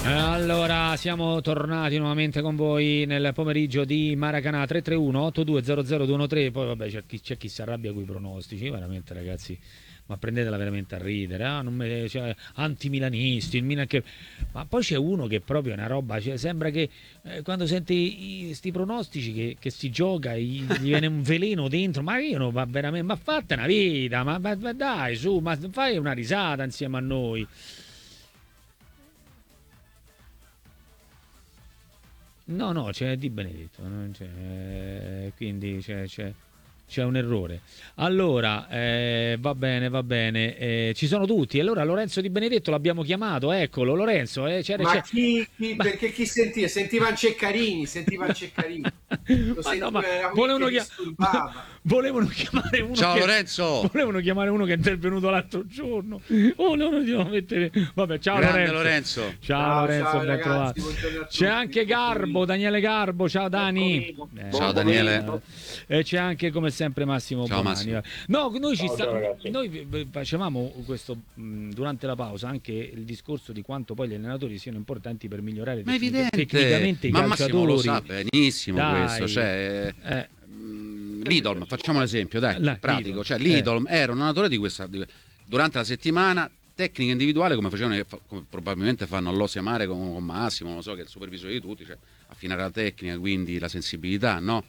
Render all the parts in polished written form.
Allora, siamo tornati nuovamente con voi nel pomeriggio di Maracanà 331-8200-213. Poi vabbè, c'è chi si arrabbia con i pronostici, veramente ragazzi, ma prendetela veramente a ridere. Non cioè, antimilanisti, il Milan che... Ma poi c'è uno che proprio è una roba, cioè, sembra che quando senti sti pronostici che si gioca, gli viene un veleno dentro, ma io no, va veramente, ma fate una vita, ma dai su, ma fai una risata insieme a noi. No, no, c'è Di Benedetto, non c'è, quindi c'è un errore. Allora, va bene, va bene. Ci sono tutti. Allora, Lorenzo Di Benedetto l'abbiamo chiamato, eccolo, Lorenzo. Ma Ma, perché chi sentiva? Sentiva Ceccarini, sentiva Ceccarini, lo ma no, ma sentiva, era qui che volevano, disturbava. volevano chiamare uno Ciao che... Lorenzo, Volevano chiamare uno che è intervenuto l'altro giorno. Oh, loro devono mettere... Vabbè, ciao grande Lorenzo. Lorenzo. Ciao Ciao, Lorenzo, ciao ben ragazzi, trovato. buongiorno a C'è tutti, anche buon Garbo, pomeriggio. Daniele Garbo. Ciao Dani. Ciao Daniele. E c'è anche come sempre Massimo Ciao Bonani. Massimo. No, Ciao ragazzi. noi facevamo questo durante la pausa anche il discorso di quanto poi gli allenatori siano importanti per migliorare Ma è evidente, tecnicamente i ma Massimo lo calciatori. sa benissimo Dai. questo, cioè Lidolm, facciamo l'esempio, dai, pratico, Lidl. cioè Lidolm era un allenatore durante la settimana, tecnica individuale come facevano, come probabilmente fanno all'Osia Mare con Massimo, non lo so, che è il supervisore di tutti, cioè affinare la tecnica, quindi la sensibilità, no?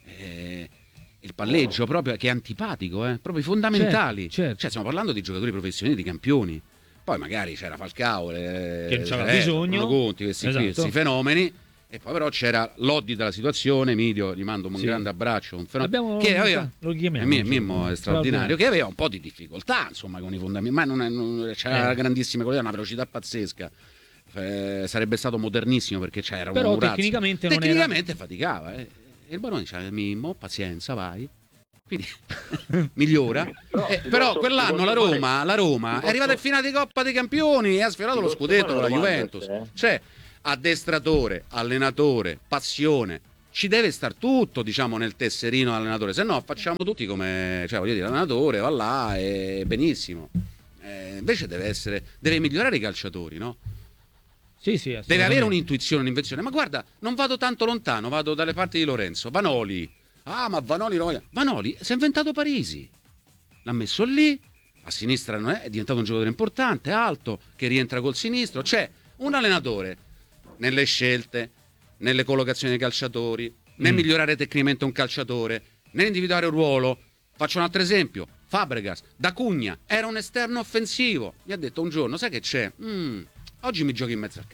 Il palleggio proprio che è antipatico, proprio i fondamentali. Certo. Cioè stiamo parlando di giocatori professionisti, di campioni. Poi magari c'era Falcao, Che non c'aveva bisogno. Conti, questi, Esatto. questi fenomeni. E poi però c'era Loddi della situazione, Emilio, gli mando un Sì. grande abbraccio, un fenomeno Abbiamo... che aveva, lo chiamiamo. Mimmo è straordinario, Straordinario. che aveva un po' di difficoltà, insomma, con i fondamenti, ma c'era una grandissima qualità, una velocità pazzesca. Sarebbe stato modernissimo perché c'era un Però razzo. tecnicamente faticava. E il Barone diceva: Mimmo, pazienza, vai. Quindi migliora. Però quell'anno la Roma è arrivata in finale di Coppa dei Campioni e ha sfiorato lo scudetto con la Juventus. Cioè, addestratore, allenatore, passione. Ci deve star tutto, diciamo, nel tesserino allenatore, se no facciamo tutti come, cioè, voglio dire, l'allenatore va là e benissimo. Invece deve migliorare i calciatori, no? Sì, Deve avere un'intuizione, un'invenzione. Ma guarda, non vado tanto lontano, vado dalle parti di Lorenzo. Vanoli. Ah, ma Vanoli si è inventato Parisi. L'ha messo lì, a sinistra non è diventato un giocatore importante, alto, che rientra col sinistro. C'è un allenatore nelle scelte, nelle collocazioni dei calciatori, nel migliorare tecnicamente un calciatore, nell'individuare un ruolo. Faccio un altro esempio. Fabregas, da Cugna, era un esterno offensivo. Mi ha detto un giorno, sai che c'è? Oggi mi giochi in mezzo al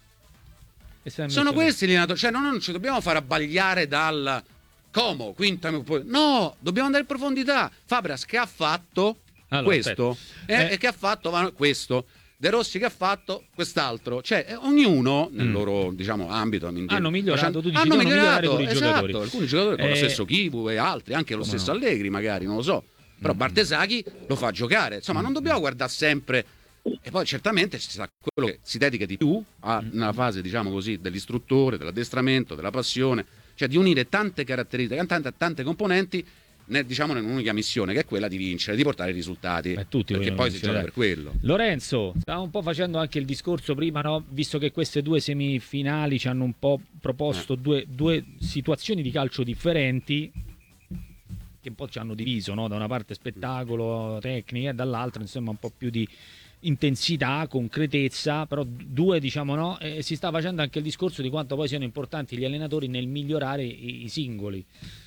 campo. Sono questi gli allenatori, cioè non ci dobbiamo far abbagliare dal Como, quinta, no, dobbiamo andare in profondità. Fabregas che ha fatto questo e che ha fatto questo, De Rossi che ha fatto quest'altro, cioè ognuno nel loro, diciamo, ambito hanno migliorato, hanno migliorato con i giocatori. Alcuni giocatori con lo stesso Kibu e altri, anche lo stesso Allegri magari, non lo so, però Bartesaghi lo fa giocare, insomma non dobbiamo guardare sempre. E poi certamente ci sarà quello che si dedica di più nella fase, diciamo così, dell'istruttore, dell'addestramento, della passione, cioè di unire tante caratteristiche, tante componenti, diciamo in un'unica missione, che è quella di vincere, di portare i risultati. Perché poi si gioca per quello. Lorenzo, stavo un po' facendo anche il discorso prima, no? Visto che queste due semifinali ci hanno un po' proposto due situazioni di calcio differenti, che un po' ci hanno diviso, no? Da una parte spettacolo, tecnica, e dall'altra insomma un po' più di intensità, concretezza, però due, diciamo, no? Si sta facendo anche il discorso di quanto poi siano importanti gli allenatori nel migliorare i singoli.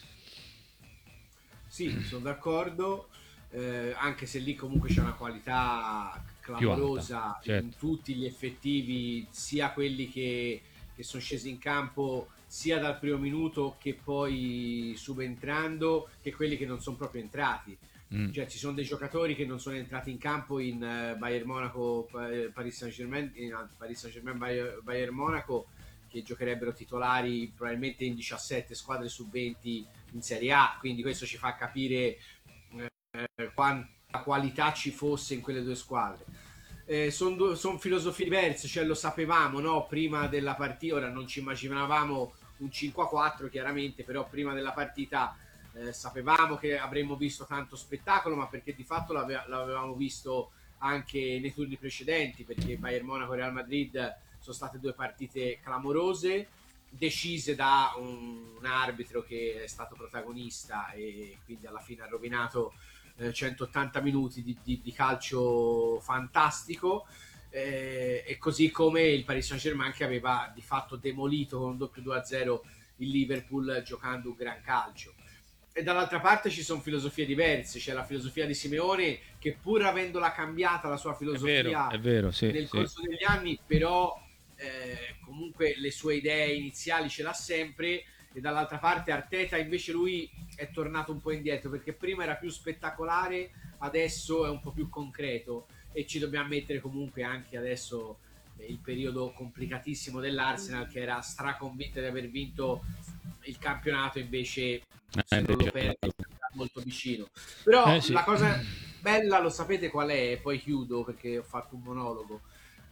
Sì, sono d'accordo, anche se lì comunque c'è una qualità clamorosa in tutti gli effettivi, sia quelli che sono scesi in campo sia dal primo minuto che poi subentrando, che quelli che non sono proprio entrati. Cioè ci sono dei giocatori che non sono entrati in campo in Bayern Monaco, Paris Saint-Germain, Bayern Monaco, che giocherebbero titolari probabilmente in 17 squadre su 20 in Serie A, quindi questo ci fa capire quanta qualità ci fosse in quelle due squadre. Sono filosofie diverse, cioè lo sapevamo, no? Prima della partita, ora non ci immaginavamo un 5-4 chiaramente, però prima della partita sapevamo che avremmo visto tanto spettacolo, ma perché di fatto l'avevamo visto anche nei turni precedenti, perché Bayern Monaco e Real Madrid sono state due partite clamorose, decise da un arbitro che è stato protagonista e quindi alla fine ha rovinato 180 minuti di calcio fantastico, e così come il Paris Saint-Germain che aveva di fatto demolito con un doppio 2-0 il Liverpool giocando un gran calcio. E dall'altra parte ci sono filosofie diverse, c'è la filosofia di Simeone che pur avendola cambiata la sua filosofia è vero, sì, nel corso degli anni, però comunque le sue idee iniziali ce l'ha sempre. E dall'altra parte Arteta invece lui è tornato un po' indietro, perché prima era più spettacolare, adesso è un po' più concreto, e ci dobbiamo mettere comunque anche adesso il periodo complicatissimo dell'Arsenal, che era straconvinta di aver vinto il campionato, invece se non lo perde molto vicino. Però sì. La cosa bella, lo sapete qual è? Poi chiudo perché ho fatto un monologo.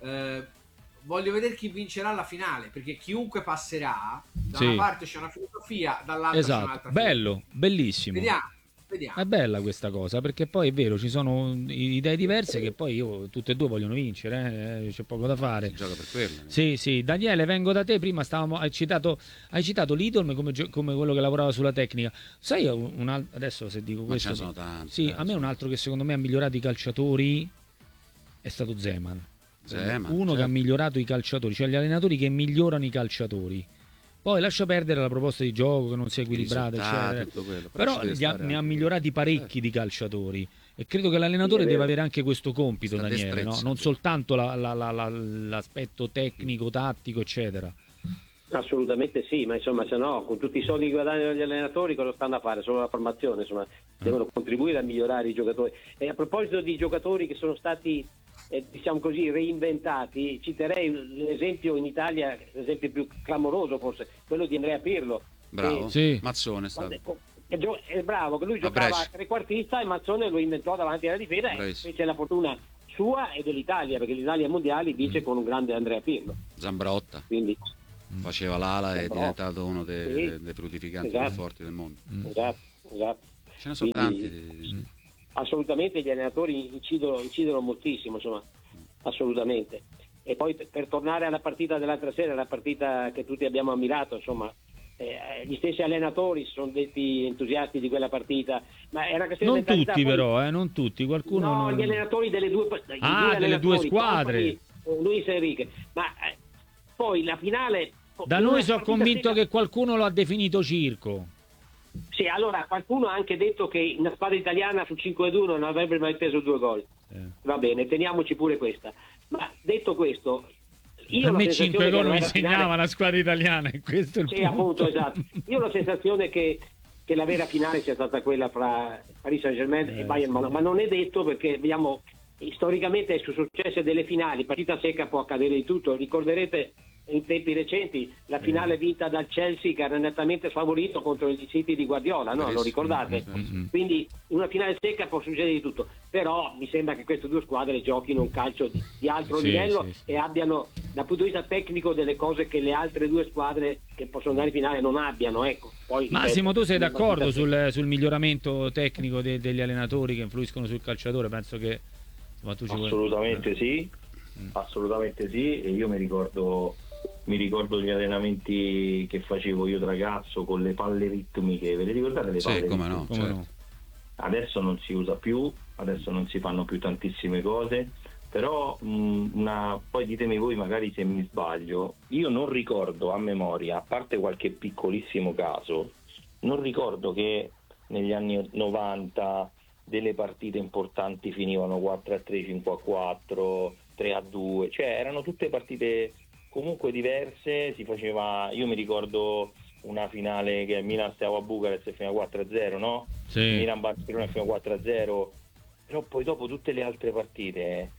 Voglio vedere chi vincerà la finale, perché chiunque passerà, da una parte c'è una filosofia, dall'altra c'è un'altra bello, bellissimo. Vediamo. È bella questa cosa, perché poi è vero, ci sono idee diverse che poi tutte e due vogliono vincere, c'è poco da fare. Si gioca per quello. Sì. Daniele, vengo da te. Prima hai citato Lidl come quello che lavorava sulla tecnica. Sai, adesso se dico questo, ce ne sono tanti. Sì, a me un altro che secondo me ha migliorato i calciatori è stato Zeman. Uno che ha migliorato i calciatori, cioè gli allenatori che migliorano i calciatori. Poi lascia perdere la proposta di gioco che non sia equilibrata, eccetera. Però ne ha migliorati parecchi di calciatori, e credo che l'allenatore deve avere anche questo compito, Daniele, no? Non soltanto l'aspetto tecnico, tattico, eccetera. Assolutamente sì, ma insomma, se no, con tutti i soldi che guadagnano gli allenatori, cosa stanno a fare? Solo la formazione, insomma, devono contribuire a migliorare i giocatori. E a proposito di giocatori che sono stati diciamo così reinventati, citerei l'esempio in Italia, l'esempio più clamoroso forse, quello di Andrea Pirlo. Bravo, sì. Mazzone è stato. È bravo, che lui giocava trequartista e Mazzone lo inventò davanti alla difesa, e fece la fortuna sua e dell'Italia, perché l'Italia mondiali vince con un grande Andrea Pirlo. Zambrotta. Quindi faceva l'ala e è diventato uno dei fruttificanti più forti del mondo. Esatto. Ce ne sono tanti. Assolutamente gli allenatori incidono moltissimo, insomma, assolutamente. E poi per tornare alla partita dell'altra sera, la partita che tutti abbiamo ammirato, insomma, gli stessi allenatori si sono detti entusiasti di quella partita, ma era questione non tutti però, non tutti, qualcuno gli allenatori delle due squadre, Luis Enrique, ma poi la finale da noi sono convinto che qualcuno lo ha definito circo. Sì, allora qualcuno ha anche detto che una squadra italiana su 5-2 non avrebbe mai preso 2 gol. Va bene, teniamoci pure questa. Ma detto questo, a me 5 gol mi segnava la squadra italiana, e questo è il punto. Appunto, esatto. Io ho la sensazione che la vera finale sia stata quella fra Paris Saint-Germain e Bayern Monaco, ma non è detto, perché vediamo storicamente su successe delle finali, partita secca può accadere di tutto. Ricorderete in tempi recenti la finale vinta dal Chelsea, che era nettamente sfavorito contro il City di Guardiola, no? Lo ricordate? Quindi in una finale secca può succedere di tutto, però mi sembra che queste due squadre giochino un calcio di altro livello e abbiano dal punto di vista tecnico delle cose che le altre due squadre che possono andare in finale non abbiano, ecco. Poi, Massimo, tu sei d'accordo sul miglioramento tecnico degli allenatori che influiscono sul calciatore? Penso che tu assolutamente sì, assolutamente sì. E io mi ricordo gli allenamenti che facevo io da ragazzo con le palle ritmiche, ve le ricordate le palle? Come no, certo. No. Adesso non si usa più, adesso non si fanno più tantissime cose, però poi ditemi voi magari se mi sbaglio, io non ricordo a memoria, a parte qualche piccolissimo caso, non ricordo che negli anni 90 delle partite importanti finivano 4-3, 5-4, 3-2, cioè erano tutte partite comunque diverse. Si faceva, io mi ricordo una finale che Milan stava a Bucarest e fino a 4-0, no? Sì. Milan-Barcellona fino a 4-0, però poi dopo tutte le altre partite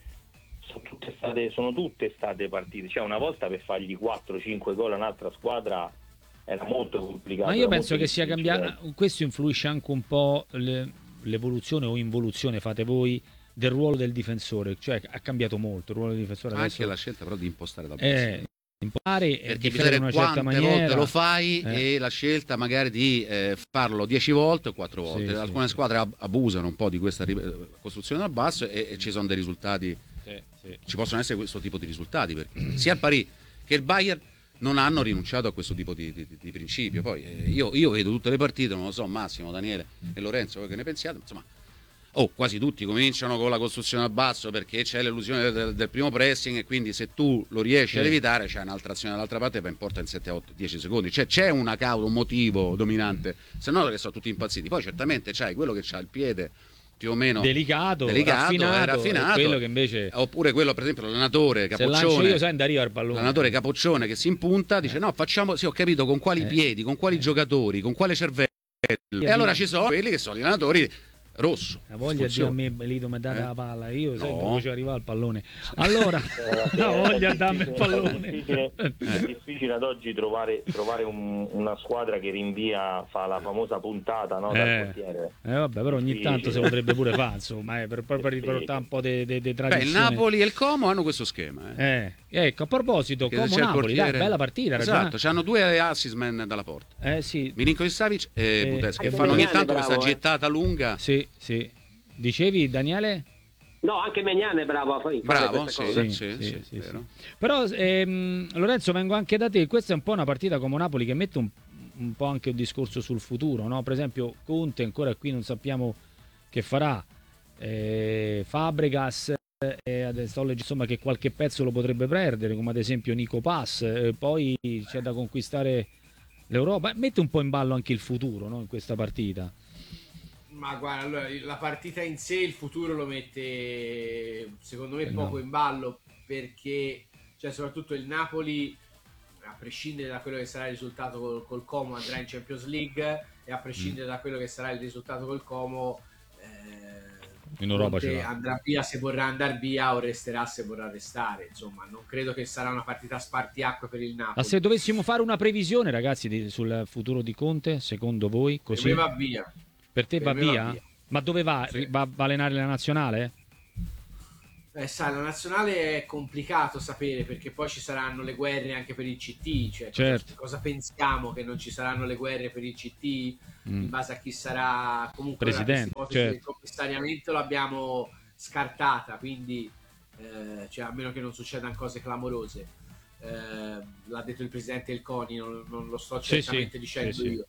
sono tutte state partite, cioè una volta per fargli 4-5 gol a un'altra squadra era molto complicato. Ma io penso che sia cambiato, questo influisce anche un po' l'evoluzione o involuzione, fate voi, del ruolo del difensore, cioè ha cambiato molto il ruolo del difensore. Anche la scelta però di impostare da basso. Impostare e di vedere una certa volte lo fai e la scelta magari di farlo 10 volte o 4 volte. Alcune squadre abusano un po' di questa costruzione dal basso e ci sono dei risultati. Ci possono essere questo tipo di risultati, perché sia il Paris che il Bayern non hanno rinunciato a questo tipo di principio. Poi io vedo tutte le partite, non lo so, Massimo, Daniele e Lorenzo, voi che ne pensiate? Insomma, quasi tutti cominciano con la costruzione a basso perché c'è l'illusione del primo pressing, e quindi se tu lo riesci ad evitare c'è un'altra azione dall'altra parte e poi importa in 7, 8, 10 secondi. Cioè c'è una causa, un motivo dominante, se no che sono tutti impazziti. Poi certamente c'hai quello che c'ha il piede più o meno delicato, raffinato, quello che invece, oppure quello, per esempio, l'allenatore se lancio Capoccione, io sai andare io al pallone, l'allenatore Capoccione che si impunta, dice no, facciamo, sì, ho capito, con quali piedi, con quali giocatori, con quale cervello, e allora ci sono quelli che sono gli allenatori rosso. La voglia di a me Belito mi date la palla, io sempre voce arrivare al pallone. Allora la voglia di darmi il pallone. È difficile ad oggi trovare una squadra che rinvia, fa la famosa puntata, no, dal portiere. Vabbè, però ogni tanto si potrebbe pure fare, insomma, per riportare un po' di tradizione. Il Napoli e il Como hanno questo schema. Ecco, a proposito, Como Napoli, dai, bella partita, esatto, hanno 2 assist man dalla porta. Sì. Milinkovic-Savic e Budeschi, che anche fanno ogni Magnani, tanto questa bravo, gittata lunga. Sì. Dicevi, Daniele? No, anche Magnani è bravo a fare Bravo, queste cose. sì. Però Lorenzo, vengo anche da te. Questa è un po' una partita come Napoli che mette un po' anche un discorso sul futuro, no? Per esempio Conte ancora qui non sappiamo che farà, Fabregas, adesso leggo, insomma, che qualche pezzo lo potrebbe perdere, come ad esempio Nico Pass, poi c'è da conquistare l'Europa, mette un po' in ballo anche il futuro, no? In questa partita. Ma guarda, allora, la partita in sé, il futuro lo mette secondo me poco in ballo, perché cioè, soprattutto il Napoli, a prescindere da quello che sarà il risultato col Como, andrà in Champions League, e a prescindere da quello che sarà il risultato col Como, in Europa andrà via se vorrà andare via o resterà se vorrà restare. Insomma, non credo che sarà una partita spartiacque per il Napoli. Ma se dovessimo fare una previsione, ragazzi, sul futuro di Conte, secondo voi così? Per me va via. Per te va via? Ma dove va? Sì. Va a allenare la nazionale? Sai, la nazionale è complicato sapere, perché poi ci saranno le guerre anche per il CT, cioè certo. cosa pensiamo, che non ci saranno le guerre per il CT in base a chi sarà comunque presidente, certo. Il commissariamento l'abbiamo scartata, quindi cioè, a meno che non succedano cose clamorose, l'ha detto il presidente del CONI, non lo sto certamente dicendo io.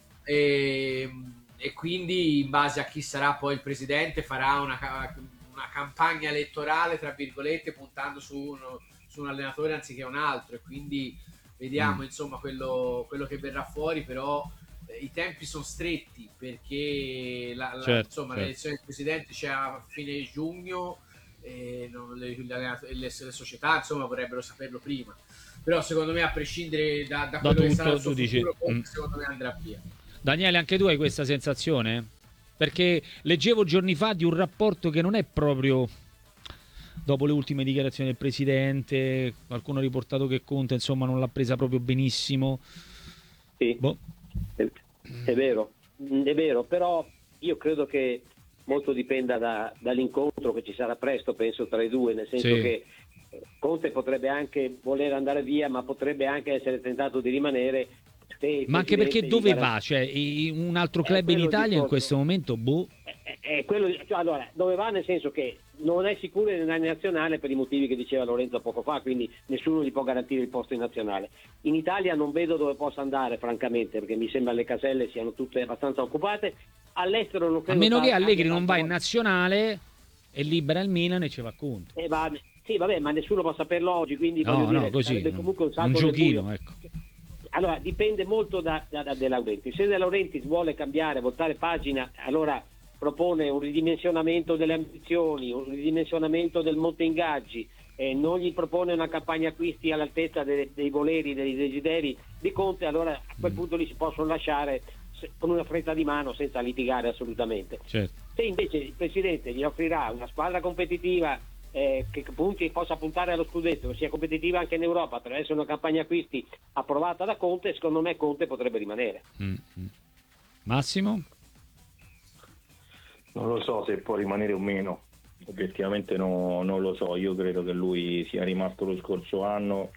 E quindi in base a chi sarà poi il presidente farà una campagna elettorale, tra virgolette, puntando su un allenatore anziché un altro, e quindi vediamo insomma quello che verrà fuori. Però i tempi sono stretti, perché l'elezione del presidente c'è a fine giugno, e le società insomma vorrebbero saperlo prima. Però secondo me, a prescindere da quello tutto, che sarà il suo dici, futuro, secondo me andrà via. Daniele, anche tu hai questa sensazione? Perché leggevo giorni fa di un rapporto che non è proprio, dopo le ultime dichiarazioni del presidente, qualcuno ha riportato che Conte insomma non l'ha presa proprio benissimo. Sì, è vero, però io credo che molto dipenda dall'incontro che ci sarà presto, penso, tra i due, nel senso che Conte potrebbe anche voler andare via, ma potrebbe anche essere tentato di rimanere. Ma anche perché dove va? Cioè, un altro club in Italia in questo momento, allora, dove va, nel senso che non è sicuro nella nazionale, per i motivi che diceva Lorenzo poco fa, quindi nessuno gli può garantire il posto in nazionale. In Italia non vedo dove possa andare, francamente, perché mi sembra le caselle siano tutte abbastanza occupate. All'estero non credo, a meno che Allegri non va in nazionale e libera il Milan e ci va Conte. Sì, vabbè, ma nessuno può saperlo oggi, quindi così, sarebbe comunque un salto giochino, ecco. Allora, dipende molto da De Laurentiis. Se De Laurentiis vuole cambiare, voltare pagina, allora propone un ridimensionamento delle ambizioni, un ridimensionamento del monte ingaggi, non gli propone una campagna acquisti all'altezza dei voleri, dei desideri di Conte, allora a quel punto li si possono lasciare con una fretta di mano senza litigare assolutamente. Certo. Se invece il Presidente gli offrirà una squadra competitiva che possa puntare allo scudetto, sia competitiva anche in Europa attraverso una campagna acquisti approvata da Conte, secondo me Conte potrebbe rimanere. Massimo? Non lo so se può rimanere o meno, obiettivamente non lo so. Io credo che lui sia rimasto lo scorso anno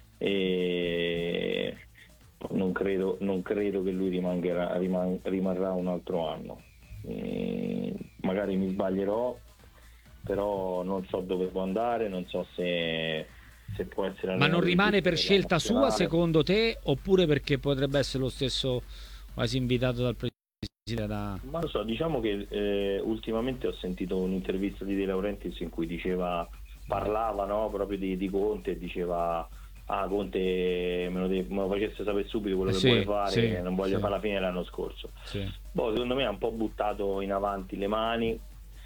e non credo che lui rimarrà un altro anno. Magari mi sbaglierò, però non so dove può andare, non so se se può essere. Ma non rimane per scelta sua, nazionale. secondo te, oppure perché potrebbe essere lo stesso quasi invitato dal presidente da... Ma lo so, diciamo che ultimamente ho sentito un'intervista di De Laurentiis in cui parlava, no, proprio di Conte, e diceva Conte me lo facesse sapere subito quello che Sì, vuole fare, sì, non voglio sì. fare la fine dell'anno scorso. Sì. Secondo me ha un po' buttato in avanti le mani,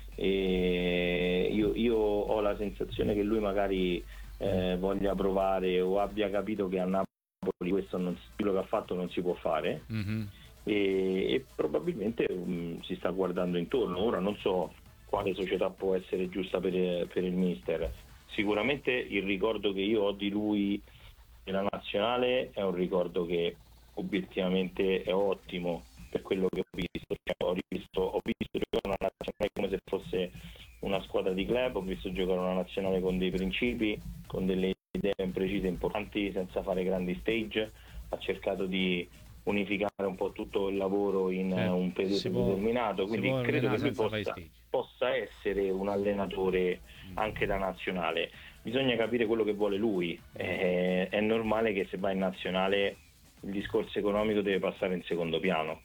e io ho la sensazione che lui magari voglia provare, o abbia capito che a Napoli quello che ha fatto non si può fare. Mhm. E probabilmente si sta guardando intorno. Ora non so quale società può essere giusta per il mister. Sicuramente il ricordo che io ho di lui nella nazionale è un ricordo che obiettivamente è ottimo per quello che ho visto. Ho visto giocare una nazionale come se fosse una squadra di club, ho visto giocare una nazionale con dei principi, con delle idee ben precise, importanti, senza fare grandi stage. Ha cercato di unificare un po' tutto il lavoro in un periodo determinato, quindi credo che lui possa essere un allenatore anche da nazionale. Bisogna capire quello che vuole lui. È normale che se va in nazionale il discorso economico deve passare in secondo piano.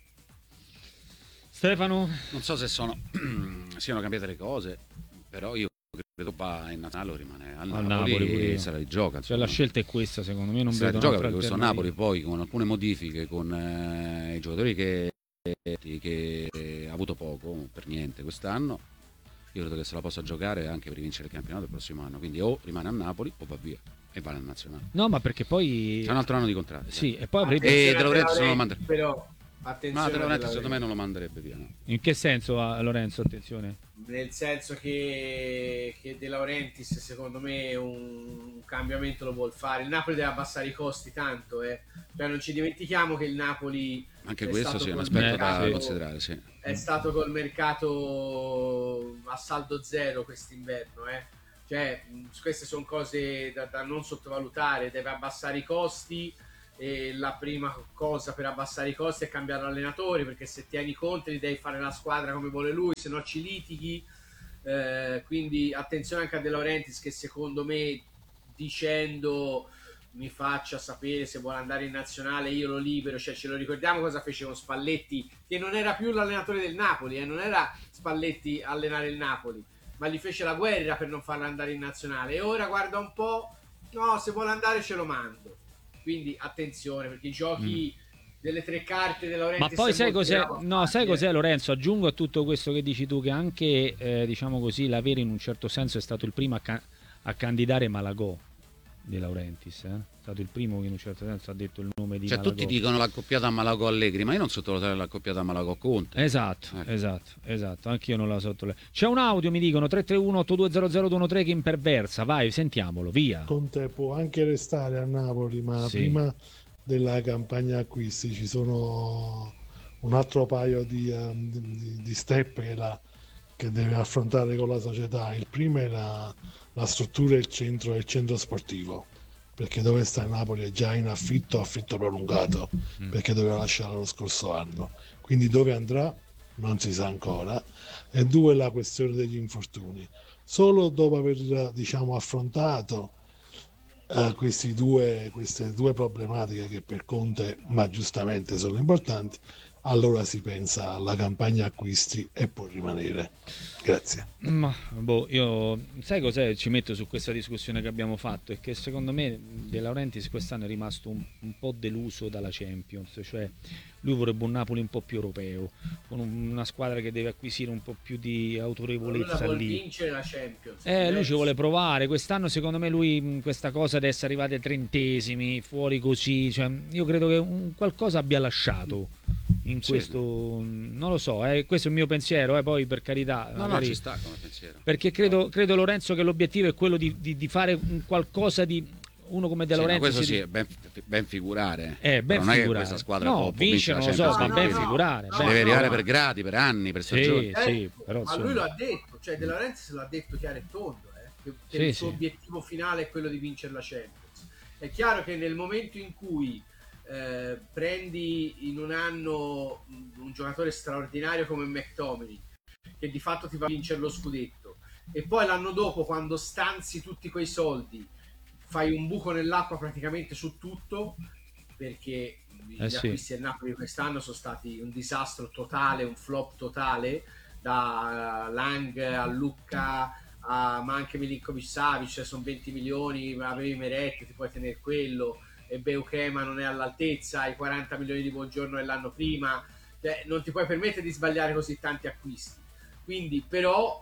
Stefano? Non so se siano cambiate le cose, però io credo va in nazionale o rimane al Napoli e se la rigioca. Cioè, la scelta è questa, secondo me. Non se la vedo rigioca, perché questo Napoli poi con alcune modifiche, con i giocatori che ha avuto poco, per niente quest'anno, io credo che se la possa giocare anche per vincere il campionato il prossimo anno, quindi o rimane a Napoli o va via e va nel nazionale. No, ma perché poi c'è un altro anno di contratto. Sì, e poi avrebbe... E De Laurentiis non lo manderebbe. Però attenzione, ma De Laurentiis secondo me non lo manderebbe via, no? In che senso, Lorenzo? Attenzione. Nel senso che De Laurentiis secondo me un cambiamento lo vuol fare. Il Napoli deve abbassare i costi tanto, Cioè, non ci dimentichiamo che il Napoli anche questo sì, è un aspetto da considerare, sì. È stato col mercato a saldo zero quest'inverno, Cioè, queste sono cose da non sottovalutare. Deve abbassare i costi, e la prima cosa per abbassare i costi è cambiare allenatore, perché se tieni Conte li devi fare la squadra come vuole lui, se no ci litighi. Quindi attenzione anche a De Laurentiis, che secondo me, dicendo mi faccia sapere se vuole andare in nazionale, io lo libero. Cioè, ce lo ricordiamo cosa fece con Spalletti, che non era più l'allenatore del Napoli, non era Spalletti a allenare il Napoli, ma gli fece la guerra per non farlo andare in nazionale, e ora guarda un po', no, se vuole andare ce lo mando. Quindi attenzione, perché i giochi delle tre carte della Laurentiis. Ma poi sai cos'è? No, sai cos'è, Lorenzo? Aggiungo a tutto questo che dici tu, che anche diciamo così, l'Avere in un certo senso è stato il primo a candidare Malagò De Laurentiis, È stato il primo che in un certo senso ha detto il nome di Malagò. Tutti dicono l'accoppiata Malagò-Allegri, ma io non sottovalutare l'accoppiata Malagò-Conte. Esatto, anch'io non la sottovalutare. C'è un audio, mi dicono 331-820-213 che imperversa, vai, sentiamolo, via. Conte può anche restare a Napoli, ma prima della campagna acquisti ci sono un altro paio di step che deve affrontare con la società. Il primo è la struttura e il centro sportivo, perché dove sta Napoli è già in affitto prolungato, perché doveva lasciare lo scorso anno, quindi dove andrà non si sa ancora. E due, la questione degli infortuni. Solo dopo aver affrontato queste due problematiche che per Conte, ma giustamente, sono importanti, allora si pensa alla campagna acquisti e può rimanere. Grazie. Ma io sai cos'è? Ci metto su questa discussione che abbiamo fatto, è che secondo me De Laurentiis quest'anno è rimasto un po' deluso dalla Champions, cioè lui vorrebbe un Napoli un po' più europeo, con una squadra che deve acquisire un po' più di autorevolezza. Lui vuole vincere la Champions. Lui ci vuole provare. Quest'anno secondo me lui questa cosa di essere arrivati ai 30esimi fuori così, cioè, io credo che qualcosa abbia lasciato in questo, non lo so, questo è il mio pensiero, poi per carità, no, ci sta come pensiero, perché credo Lorenzo che l'obiettivo è quello di fare qualcosa di uno come De Laurentiis. Questo sì, è ben figurare. Ben non figurare. è che questa squadra può vincere, non lo so, ma ben figurare. Deve arrivare per gradi, per anni, per stagioni. Però, ma lui lo ha detto, cioè De Laurentiis lo ha detto chiaro e tondo, che il suo obiettivo finale è quello di vincere la Champions. È chiaro che nel momento in cui prendi in un anno un giocatore straordinario come McTominay, che di fatto ti fa vincere lo scudetto, e poi l'anno dopo, quando stanzi tutti quei soldi, fai un buco nell'acqua praticamente su tutto, perché gli acquisti del Napoli quest'anno sono stati un disastro totale, un flop totale, da Lang a Lucca ma anche Milinkovic-Savic, sono 20 milioni, avevi Meret, ti puoi tenere quello, e Beukema non è all'altezza, i 40 milioni di Buongiorno dell'anno prima, non ti puoi permettere di sbagliare così tanti acquisti. Quindi però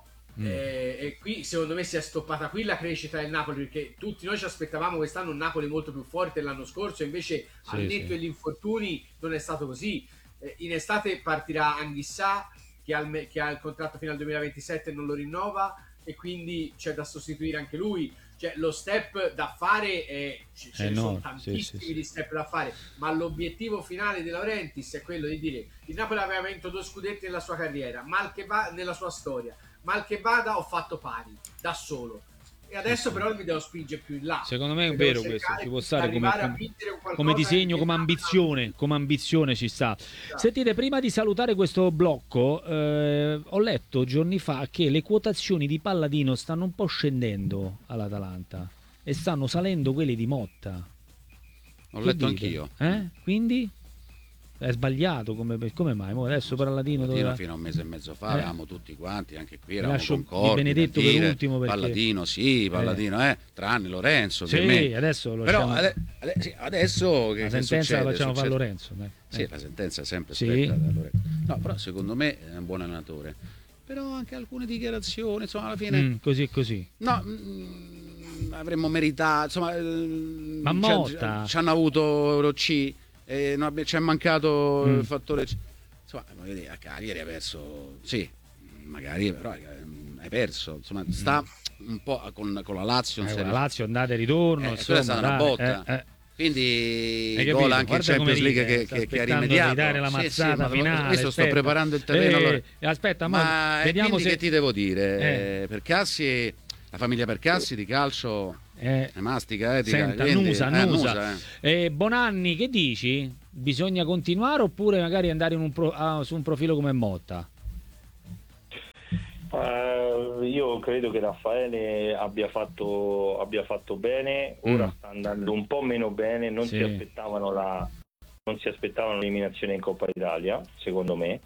e qui secondo me si è stoppata qui la crescita del Napoli, perché tutti noi ci aspettavamo quest'anno un Napoli molto più forte dell'anno scorso, invece al netto degli infortuni non è stato così. In estate partirà Anghissà che ha il contratto fino al 2027 e non lo rinnova, e quindi c'è da sostituire anche lui. Cioè lo step da fare ce ne sono tantissimi di step da fare, ma l'obiettivo finale di Laurentiis è quello di dire: il Napoli aveva vinto 2 scudetti nella sua carriera, mal che va nella sua storia, mal che vada ho fatto pari da solo, e adesso però mi devo spingere più in là. Secondo me è vero questo, ci può stare come disegno, come ambizione ci sta. Sentite, prima di salutare questo blocco, ho letto giorni fa che le quotazioni di Palladino stanno un po' scendendo all'Atalanta e stanno salendo quelle di Motta. Ho letto anch'io. Quindi è sbagliato, come mai? Adesso Palladino fino a un mese e mezzo fa eravamo tutti quanti, anche qui eravamo lascio concordi, Benedetto per ultimo, perché Palladino tranne Lorenzo, sì, per me. Adesso lo però adesso la sentenza la facciamo fare Lorenzo, sì, la sentenza è sempre spetta da Lorenzo. No, però secondo me è un buon allenatore, però anche alcune dichiarazioni, insomma, alla fine così no, avremmo meritato, insomma, ma Motta ci hanno avuto Euro C, ci è mancato il fattore, insomma, a Cagliari hai perso, sì, magari, però hai perso, insomma, sta un po' con la Lazio, la Lazio andata e ritorno, insomma, è stata una botta. Quindi gol anche in Champions League che ha rimediato, dare la mazzata finale. Questo sto preparando il terreno. Allora. Aspetta, ma vediamo che ti devo dire. Percassi, la famiglia Percassi di calcio mastica, Nusa. Bonanni, che dici? Bisogna continuare oppure magari andare su un profilo come Motta? Io credo che Raffaele abbia fatto bene, ora sta andando un po' meno bene, non si aspettavano l'eliminazione in Coppa Italia, secondo me,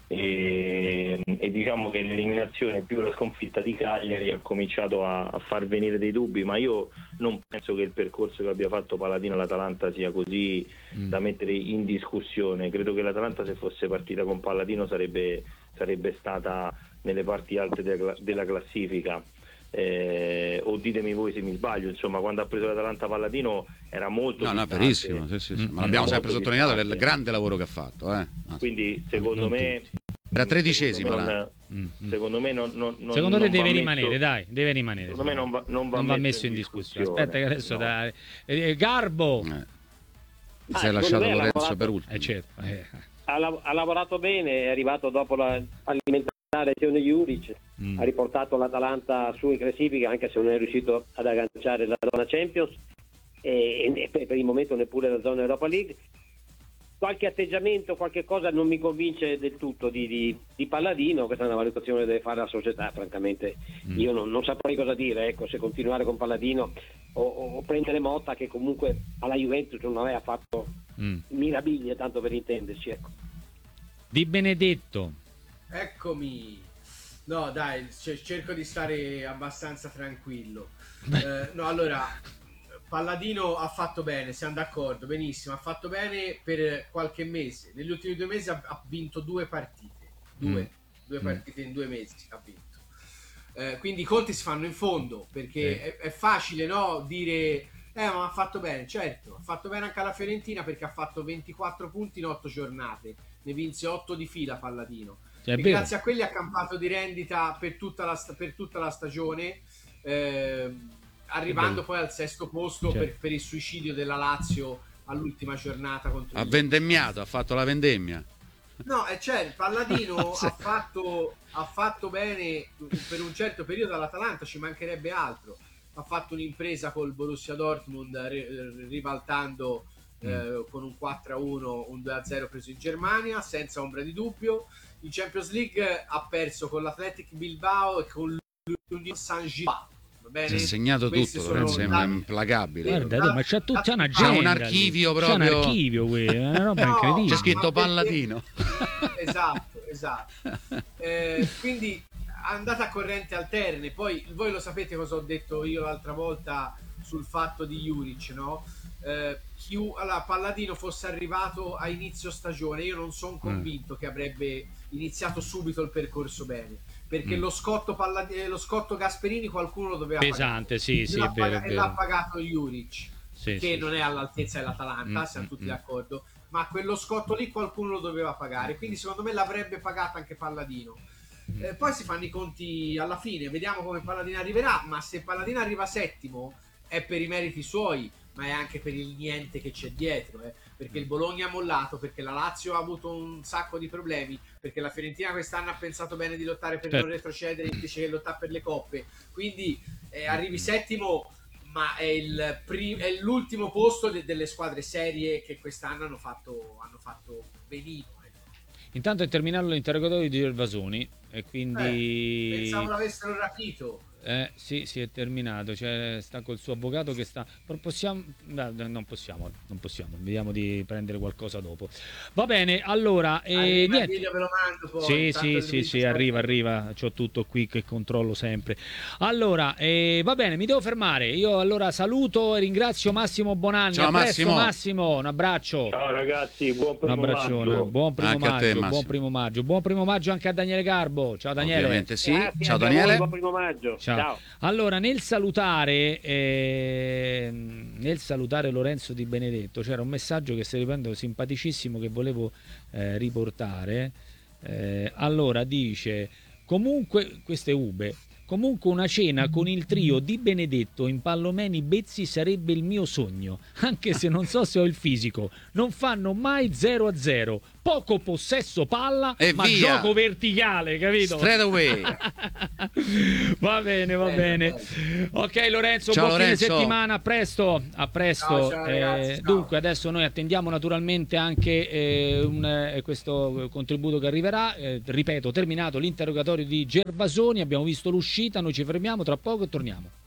e diciamo che l'eliminazione più la sconfitta di Cagliari ha cominciato a far venire dei dubbi, ma io non penso che il percorso che abbia fatto Palladino all'Atalanta sia così da mettere in discussione. Credo che l'Atalanta, se fosse partita con Palladino, sarebbe stata nelle parti alte della classifica, o ditemi voi se mi sbaglio. Insomma, quando ha preso l'Atalanta Palladino era molto verissimo, ma l'abbiamo sempre sottolineato il grande lavoro che ha fatto, quindi secondo me era 13ª. Secondo me secondo te deve rimanere, deve rimanere. Secondo me non va messo in discussione. Aspetta che adesso Garbo si è lasciato Lorenzo per ultimo. Certo. Ha lavorato bene, è arrivato dopo l'alimentare lezione Juric, ha riportato l'Atalanta su in classifica, anche se non è riuscito ad agganciare la zona Champions e per il momento neppure la zona Europa League. Qualche atteggiamento, qualche cosa non mi convince del tutto di Palladino. Questa è una valutazione che deve fare la società, francamente. Io non saprei cosa dire, se continuare con Palladino o prendere Motta, che comunque alla Juventus non aveva fatto mirabiglie, tanto per intenderci, Di Benedetto. Eccomi. No, dai, cerco di stare abbastanza tranquillo. Allora, Palladino ha fatto bene, siamo d'accordo, benissimo, ha fatto bene per qualche mese. Negli ultimi 2 mesi ha vinto 2 partite. Due partite in 2 mesi ha vinto. Quindi i conti si fanno in fondo, perché è facile, no, dire ma ha fatto bene. Certo, ha fatto bene anche alla Fiorentina, perché ha fatto 24 punti in 8 giornate, ne vinse 8 di fila Palladino. E grazie a quelli ha campato di rendita per tutta la stagione, arrivando poi al 6° posto per il suicidio della Lazio all'ultima giornata contro ha vendemmiato, ha fatto la vendemmia. No, Palladino ha fatto bene per un certo periodo all'Atalanta, ci mancherebbe altro. Ha fatto un'impresa col Borussia Dortmund, ribaltando con un 4-1, un 2-0 preso in Germania, senza ombra di dubbio. In Champions League ha perso con l'Athletic Bilbao e con l'Union Saint-Gilloise, va Bene, si è segnato questi tutto, sono Lorenzo, è dati- implacabile. Guarda, ma c'ha tutta una C'ha un agenda archivio lì. C'ha proprio. un archivio qui, è una roba No, incredibile. C'è scritto ma perché- Palladino. Esatto. Quindi andate a corrente alterne. Poi voi lo sapete cosa ho detto io l'altra volta sul fatto di Juric, no? Allora, Palladino fosse arrivato a inizio stagione, io non sono convinto che avrebbe iniziato subito il percorso bene, perché lo scotto Gasperini qualcuno lo doveva Pesante, sì, pagare. sì, è vero, è E l'ha vero. pagato Juric, Sì, che sì, non sì. è all'altezza dell'Atalanta, siamo tutti d'accordo, ma quello scotto lì qualcuno lo doveva pagare, quindi secondo me l'avrebbe pagato anche Palladino. Poi si fanno i conti alla fine, vediamo come Palladino arriverà, ma se Palladino arriva settimo è per i meriti suoi, ma è anche per il niente che c'è dietro, perché il Bologna ha mollato, perché la Lazio ha avuto un sacco di problemi, perché la Fiorentina quest'anno ha pensato bene di lottare per non retrocedere invece che lottare per le coppe, quindi arrivi settimo, ma è l'ultimo posto delle squadre serie che quest'anno hanno fatto benino. Intanto è terminato l'interrogatorio di Gervasoni e quindi Pensavo l'avessero rapito. sì, è terminato, cioè sta col suo avvocato che sta. Possiamo. No, non possiamo. Vediamo di prendere qualcosa dopo. Va bene, allora. Arriva, niente. ve lo mando poi. Sì, arriva. C'ho tutto qui che controllo sempre. Allora, va bene, mi devo fermare. Io allora saluto e ringrazio Massimo Bonanni. Ciao, A presto, Massimo. Massimo, un abbraccio. Ciao ragazzi, buon Un primo abbraccione, maggio. buon primo Anche a te, maggio, Massimo. buon primo maggio anche a Daniele Garbo. Ciao Daniele. Ovviamente sì. Grazie, Ciao anche a Daniele. voi, buon primo maggio. Ciao. Ciao. Allora, nel salutare Lorenzo Di Benedetto c'era un messaggio che stai riprendendo simpaticissimo che volevo riportare. Allora dice: comunque, queste ube. Comunque una cena con il trio Di Benedetto in Pallomeni Bezzi sarebbe il mio sogno, anche se non so se ho il fisico. Non fanno mai 0-0. Poco possesso palla, E ma via. gioco verticale, capito? Straight away. Va bene. Ok Lorenzo, Ciao, buon Lorenzo. fine settimana, a presto. Ciao, ragazzi, ciao. Dunque adesso noi attendiamo naturalmente anche questo contributo che arriverà. Ripeto, terminato l'interrogatorio di Gervasoni, abbiamo visto l'uscita, noi ci fermiamo tra poco e torniamo.